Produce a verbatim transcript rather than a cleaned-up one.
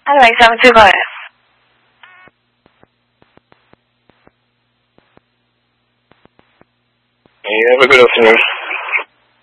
Hello, 한번 찍어요. Hey, have a good afternoon.